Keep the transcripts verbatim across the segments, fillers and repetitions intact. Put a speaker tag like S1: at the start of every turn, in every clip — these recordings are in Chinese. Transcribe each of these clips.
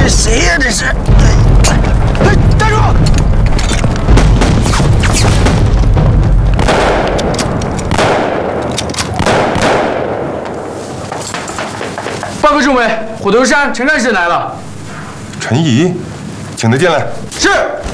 S1: 这谁呀？这是！哎，站住！报告政委，虎头山陈干事来了。
S2: 陈怡，请他进来。
S1: 是。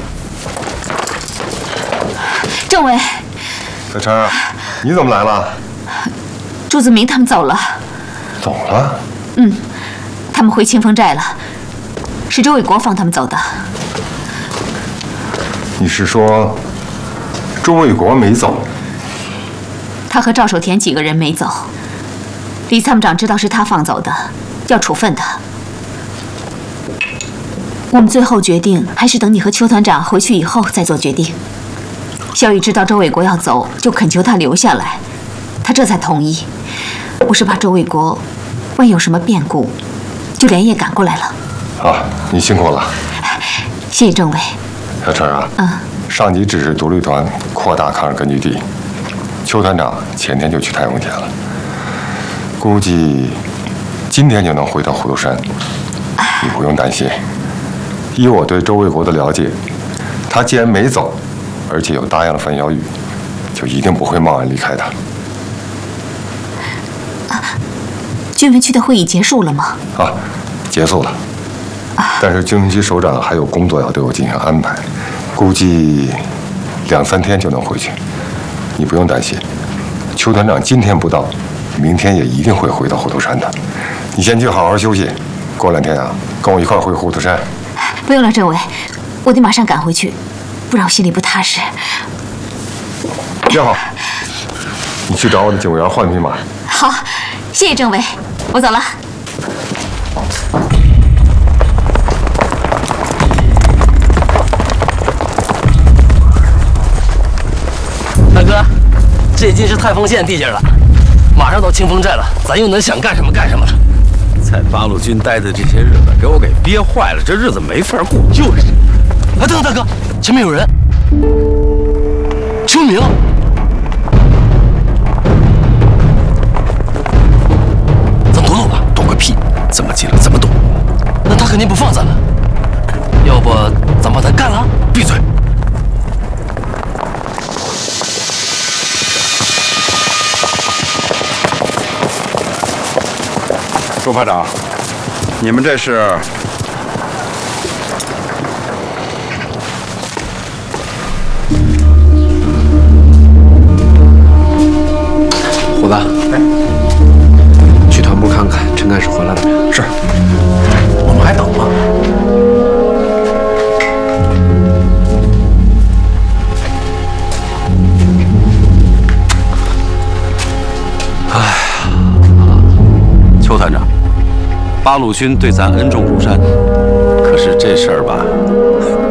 S3: 政委，
S2: 小陈，你怎么来了？
S3: 朱子明他们走了。
S2: 走了？
S3: 嗯，他们回清风寨了，是周卫国放他们走的。
S2: 你是说周卫国没走？
S3: 他和赵守田几个人没走。李参谋长知道是他放走的，要处分他。我们最后决定还是等你和邱团长回去以后再做决定。萧雨知道周卫国要走，就恳求他留下来，他这才同意。我是怕周卫国万一有什么变故，就连夜赶过来了。
S2: 好，你辛苦了。
S3: 谢谢政委。
S2: 小陈啊，
S3: 嗯，
S2: 上级指示独立团扩大抗日根据地，邱团长前天就去太永田了，估计今天就能回到虎头山。你不用担心，依我对周卫国的了解，他既然没走，而且又答应了范小雨，就一定不会贸然离开的。
S3: 啊，军分区的会议结束了吗？
S2: 啊，结束了。但是军分区首长还有工作要对我进行安排，估计两三天就能回去。你不用担心，邱团长今天不到，明天也一定会回到虎头山的。你先去好好休息，过两天啊，跟我一块回虎头山。
S3: 不用了，政委，我得马上赶回去。不然我心里不踏实。
S2: 叶好，你去找我的警卫员换匹马。
S3: 好，谢谢政委，我走了。
S4: 大哥，这已经是太丰县地界了，马上到清风寨了，咱又能想干什么干什么了。
S5: 在八路军待的这些日子，给我给憋坏了，这日子没法过。
S4: 就是。哎，等等，大哥，前面有人。邱明，咱躲躲吧。
S5: 躲个屁！这么近了，怎么躲？
S4: 那他肯定不放咱了。要不咱把他干了？
S5: 闭嘴！
S6: 周排长，你们这是？
S7: 虎子，哎，去团部看看陈干事回来了没有？
S6: 是。
S7: 我们还等吗？
S5: 哎，邱团长，八路军对咱恩重如山，可是这事儿吧，